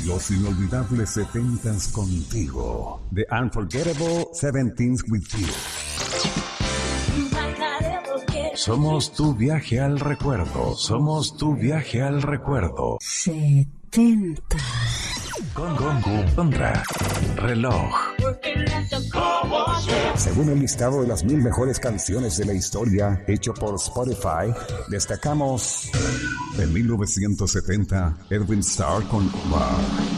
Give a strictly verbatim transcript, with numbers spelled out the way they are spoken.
Los inolvidables setentas contigo. The Unforgettable Seventeens with You. Somos tu viaje al recuerdo. Somos tu viaje al recuerdo. setenta. Con Gongo, Contra, Reloj. Según el listado de las mil mejores canciones de la historia, hecho por Spotify, destacamos de mil novecientos setenta, Edwin Starr con Wow.